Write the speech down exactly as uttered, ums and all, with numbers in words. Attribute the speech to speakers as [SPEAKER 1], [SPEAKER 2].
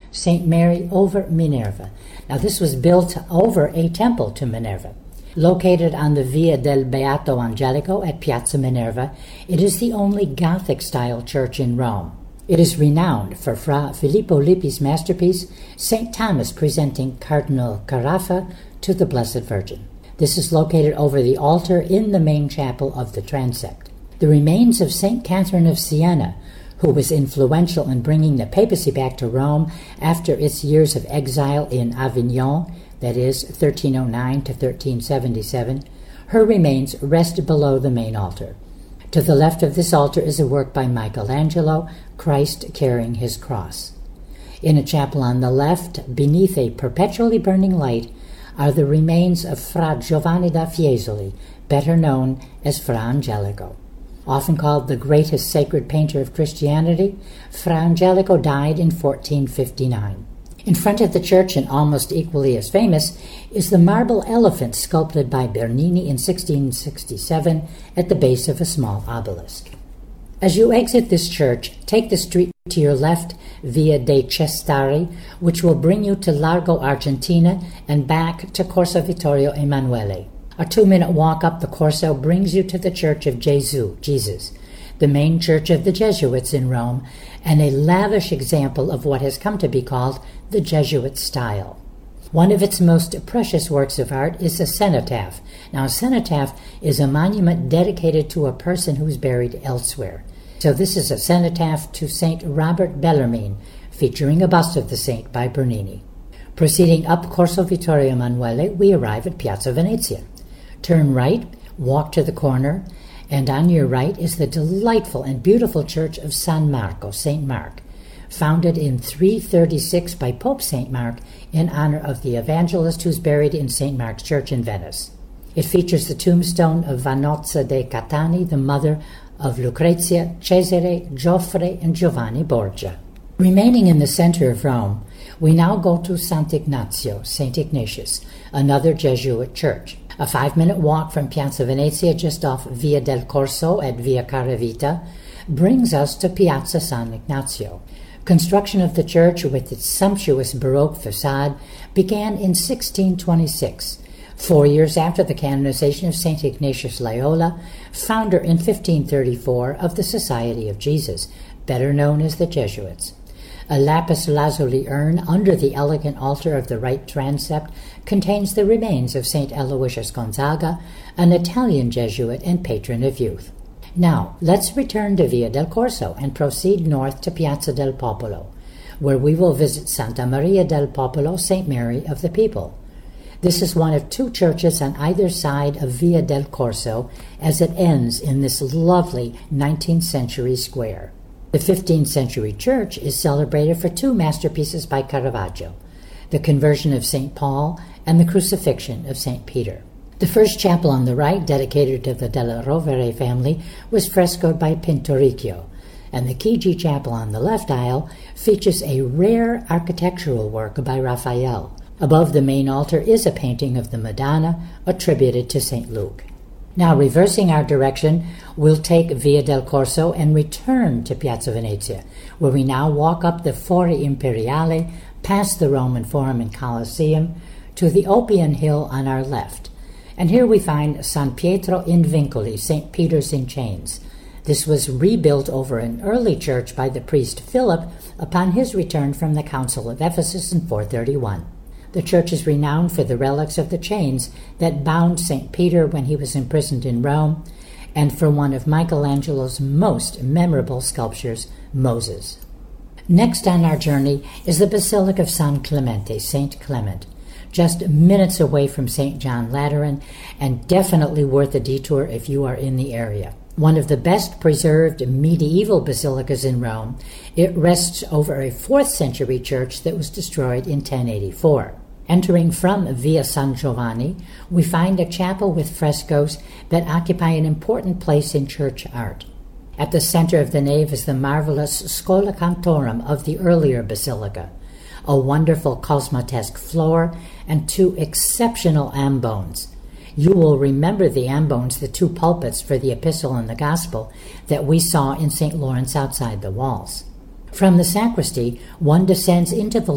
[SPEAKER 1] Saint Mary over Minerva. Now this was built over a temple to Minerva. Located on the Via del Beato Angelico at Piazza Minerva, it is the only Gothic-style church in Rome. It is renowned for Fra Filippo Lippi's masterpiece, Saint Thomas presenting Cardinal Carafa to the Blessed Virgin. This is located over the altar in the main chapel of the transept. The remains of Saint Catherine of Siena, who was influential in bringing the papacy back to Rome after its years of exile in Avignon, that is, thirteen oh nine to thirteen seventy-seven, her remains rest below the main altar. To the left of this altar is a work by Michelangelo, Christ carrying his cross. In a chapel on the left, beneath a perpetually burning light, are the remains of Fra Giovanni da Fiesoli, better known as Fra Angelico. Often called the greatest sacred painter of Christianity, Fra Angelico died in fourteen fifty-nine. In front of the church, and almost equally as famous, is the marble elephant sculpted by Bernini in sixteen sixty-seven at the base of a small obelisk. As you exit this church, take the street to your left, Via dei Cestari, which will bring you to Largo Argentina and back to Corso Vittorio Emanuele. A two-minute walk up the Corso brings you to the Church of Gesù, Jesus, the main church of the Jesuits in Rome, and a lavish example of what has come to be called the Jesuit style. One of its most precious works of art is a cenotaph. Now, a cenotaph is a monument dedicated to a person who's buried elsewhere. So this is a cenotaph to Saint Robert Bellarmine, featuring a bust of the saint by Bernini. Proceeding up Corso Vittorio Emanuele, we arrive at Piazza Venezia. Turn right, walk to the corner, and on your right is the delightful and beautiful church of San Marco, Saint Mark, founded in three thirty-six by Pope Saint Mark in honor of the evangelist who's buried in Saint Mark's Church in Venice. It features the tombstone of Vanozza de Catani, the mother of Lucrezia, Cesare, Geoffrey, and Giovanni Borgia. Remaining in the center of Rome, we now go to Sant'Ignazio, Saint Ignatius, another Jesuit church. A five-minute walk from Piazza Venezia, just off Via del Corso at Via Caravita, brings us to Piazza San Ignazio. Construction of the church, with its sumptuous Baroque facade, began in sixteen twenty-six, four years after the canonization of Saint Ignatius Loyola, founder in fifteen thirty-four of the Society of Jesus, better known as the Jesuits. A lapis lazuli urn under the elegant altar of the right transept contains the remains of Saint Aloysius Gonzaga, an Italian Jesuit and patron of youth. Now, let's return to Via del Corso and proceed north to Piazza del Popolo, where we will visit Santa Maria del Popolo, Saint Mary of the People. This is one of two churches on either side of Via del Corso as it ends in this lovely nineteenth century square. The fifteenth century church is celebrated for two masterpieces by Caravaggio, the Conversion of Saint Paul and the Crucifixion of Saint Peter. The first chapel on the right, dedicated to the Della Rovere family, was frescoed by Pinturicchio, and the Chigi chapel on the left aisle features a rare architectural work by Raphael. Above the main altar is a painting of the Madonna attributed to Saint Luke. Now, reversing our direction, we'll take Via del Corso and return to Piazza Venezia, where we now walk up the Fori Imperiale, past the Roman Forum and Colosseum, to the Oppian Hill on our left. And here we find San Pietro in Vincoli, Saint Peter's in Chains. This was rebuilt over an early church by the priest Philip upon his return from the Council of Ephesus in four thirty-one. The church is renowned for the relics of the chains that bound Saint Peter when he was imprisoned in Rome, and for one of Michelangelo's most memorable sculptures, Moses. Next on our journey is the Basilica of San Clemente, Saint Clement, just minutes away from Saint John Lateran, and definitely worth a detour if you are in the area. One of the best preserved medieval basilicas in Rome, it rests over a fourth century church that was destroyed in ten eighty-four. Entering from Via San Giovanni, we find a chapel with frescoes that occupy an important place in church art. At the center of the nave is the marvelous Schola Cantorum of the earlier basilica, a wonderful cosmotesque floor, and two exceptional ambones. You will remember the ambones, the two pulpits for the Epistle and the Gospel, that we saw in Saint Lawrence outside the walls. From the sacristy, one descends into the